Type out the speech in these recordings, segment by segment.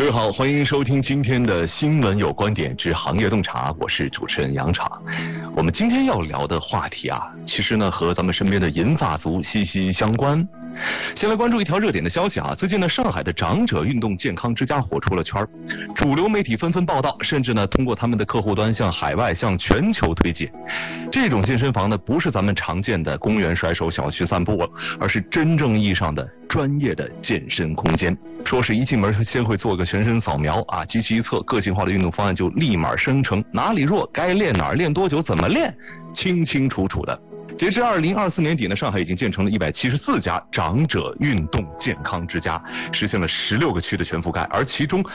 各位好，欢迎收听今天的新闻有观点之行业洞察，我是主持人杨昶。我们今天要聊的话题啊，其实呢和咱们身边的银发族息息相关。先来关注一条热点的消息啊，最近呢上海的长者运动健康之家火出了圈，主流媒体纷纷报道，甚至呢通过他们的客户端向海外向全球推介。这种健身房呢不是咱们常见的公园甩手小区散步了，而是真正意义上的专业的健身空间。说是一进门先会做个全身扫描啊，机器一测，个性化的运动方案就立马生成，哪里弱该练哪儿，练多久怎么练，清清楚楚的。截至2024年底呢，上海已经建成了174家长者运动健康之家，实现了16个区的全覆盖，而其中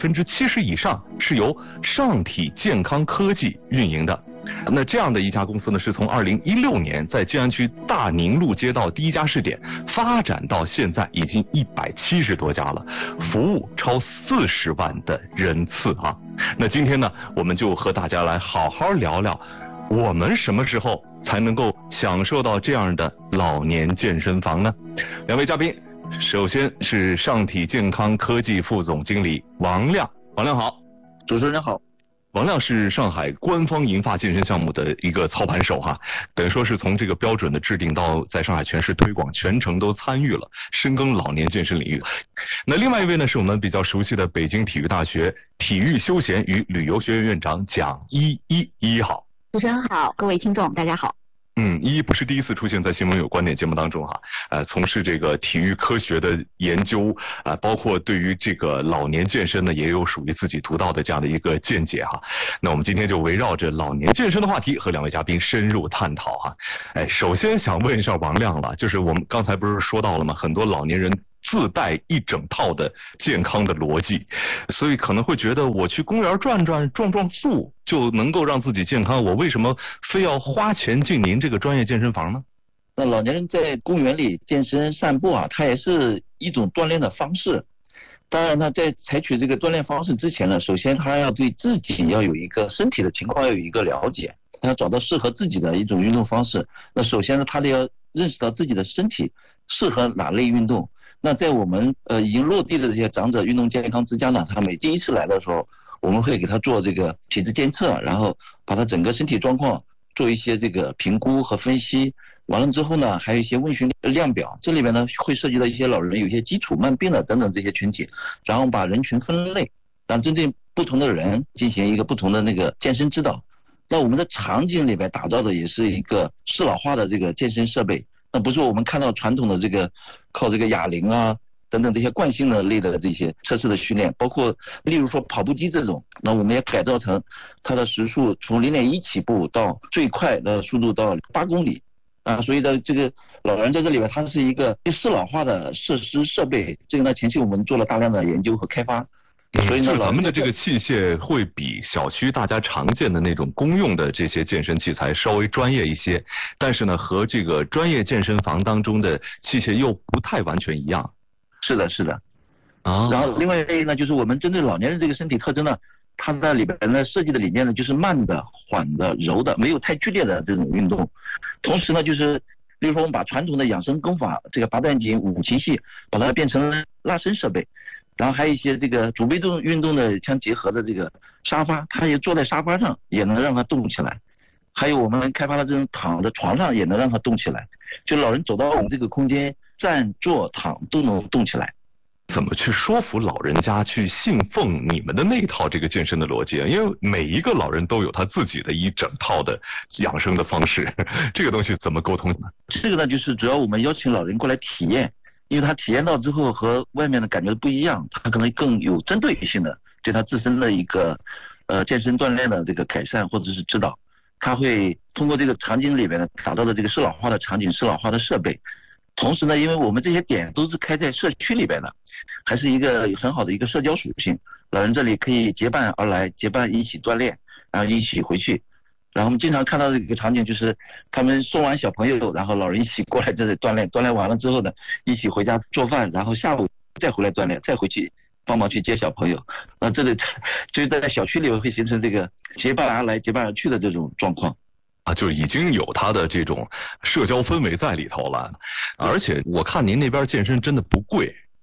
70%以上是由上体健康科技运营的。那这样的一家公司呢，是从2016年在静安区大宁路街道第一家试点发展到现在已经170多家了，服务超40万的人次啊。那今天呢，我们就和大家来好好聊聊，我们什么时候才能够享受到这样的老年健身房呢？两位嘉宾，首先是上体健康科技副总经理王亮。王亮好。 主持人好。 王亮是上海官方银发健身项目的一个操盘手哈，等于说是从这个标准的制定到在上海全市推广，全程都参与了，深耕老年健身领域。那另外一位呢，是我们比较熟悉的北京体育大学体育休闲与旅游学院院长蒋依依。依依好。 主持人好，各位听众大家好。 依依不是第一次出现在新闻有观点节目当中哈，从事这个体育科学的研究包括对于这个老年健身呢，也有属于自己独到的这样的一个见解哈。那我们今天就围绕着老年健身的话题和两位嘉宾深入探讨哈。首先想问一下王亮了，就是我们刚才不是说到了吗？很多老年人自带一整套的健康的逻辑，所以可能会觉得我去公园转转壮壮速就能够让自己健康，我为什么非要花钱进您这个专业健身房呢？ 那老年人在公园里健身散步啊，它也是一种锻炼的方式。当然呢，在采取这个锻炼方式之前呢，首先他要对自己要有一个身体的情况要有一个了解，他要找到适合自己的一种运动方式。那首先呢，他得要认识到自己的身体适合哪类运动。那在我们已经落地的这些长者运动健康之家呢，他每第一次来的时候，我们会给他做这个体质监测，然后把他整个身体状况做一些这个评估和分析。完了之后呢，还有一些问询量表，这里边呢会涉及到一些老人有一些基础慢病的等等这些群体，然后把人群分类，让针对不同的人进行一个不同的那个健身指导。那我们的场景里边打造的也是一个适老化的这个健身设备。那不是我们看到传统的这个靠这个哑铃啊等等这些惯性的类的这些测试的训练，包括例如说跑步机这种，那我们也改造成它的时速从0.1起步到最快的速度到8公里啊，所以的这个老人在这里边它是一个适老化的设施设备。这个呢前期我们做了大量的研究和开发。所以呢， 咱们的这个器械会比小区大家常见的那种公用的这些健身器材稍微专业一些，但是呢，和这个专业健身房当中的器械又不太完全一样。 是的，是的。然后另外一个呢，就是我们针对老年人这个身体特征呢，它在里边呢设计的理念呢，就是慢的、缓的、柔的，没有太剧烈的这种运动。同时呢，就是例如说我们把传统的养生功法这个八段锦、五禽戏，把它变成了拉伸设备。然后还有一些这个主被动运动的相结合的这个沙发，他也坐在沙发上也能让他动起来。还有我们开发的这种躺在床上也能让他动起来，就老人走到我们这个空间，站坐躺都能动起来。 怎么去说服老人家去信奉你们的那一套这个健身的逻辑啊？因为每一个老人都有他自己的一整套的养生的方式，这个东西怎么沟通呢？ 这个呢，就是主要我们邀请老人过来体验。因为他体验到之后和外面的感觉不一样，他可能更有针对性的对他自身的一个健身锻炼的这个改善或者是指导。他会通过这个场景里边呢打造的这个适老化的场景、适老化的设备。同时呢，因为我们这些点都是开在社区里边的，还是一个很好的一个社交属性。老人这里可以结伴而来，结伴一起锻炼，然后一起回去。然后我们经常看到的一个场景就是他们送完小朋友，然后老人一起过来这里锻炼，锻炼完了之后呢，一起回家做饭，然后下午再回来锻炼，再回去帮忙去接小朋友。那这里就在小区里会形成这个结伴而来、结伴而去的这种状况。 就已经有它的这种社交氛围在里头了。而且我看您那边健身真的不贵，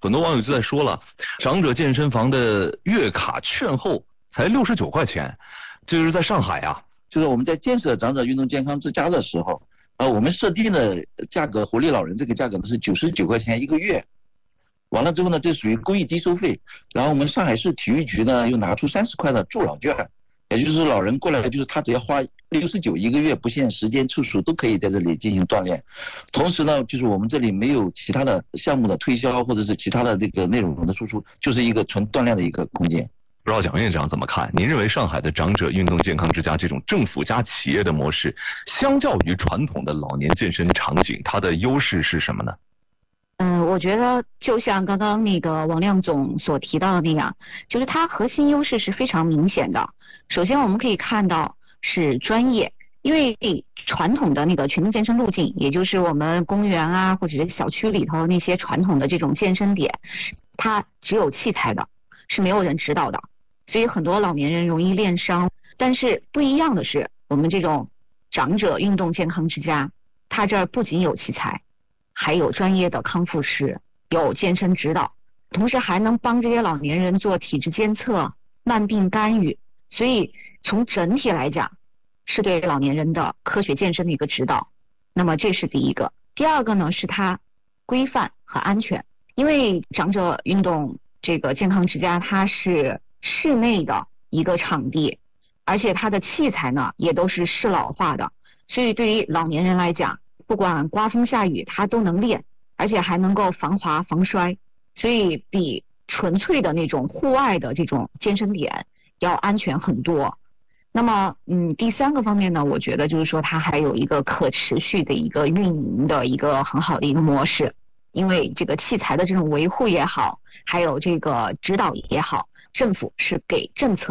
很多网友就在说了，长者健身房的月卡券后才69块钱，这就是在上海啊。 就是我们在建设长者运动健康之家的时候，我们设定的价格，活力老人这个价格呢是99块钱一个月。完了之后呢，这属于公益低收费。然后我们上海市体育局呢又拿出30块的助老券，也就是老人过来，就是他只要花69一个月，不限时间次数都可以在这里进行锻炼。同时呢，就是我们这里没有其他的项目的推销或者是其他的这个内容的输出，就是一个纯锻炼的一个空间。 不知道蒋院长怎么看？您认为上海的长者运动健康之家这种政府加企业的模式，相较于传统的老年健身场景，它的优势是什么呢？ 我觉得就像刚刚那个王亮总所提到的那样，就是它核心优势是非常明显的。首先我们可以看到是专业，因为传统的那个全民健身路径，也就是我们公园啊或者是小区里头那些传统的这种健身点，它只有器材的，是没有人指导的，所以很多老年人容易练伤。但是不一样的是，我们这种长者运动健康之家，它这儿不仅有器材，还有专业的康复师，有健身指导，同时还能帮这些老年人做体质监测、慢病干预，所以从整体来讲，是对老年人的科学健身的一个指导。那么这是第一个。第二个呢，是它规范和安全，因为长者运动这个健康之家，它是室内的一个场地，而且它的器材呢也都是适老化的，所以对于老年人来讲，不管刮风下雨他都能练，而且还能够防滑防摔，所以比纯粹的那种户外的这种健身点要安全很多。那么第三个方面呢，我觉得就是说它还有一个可持续的一个运营的一个很好的一个模式，因为这个器材的这种维护也好，还有这个指导也好，政府是给政策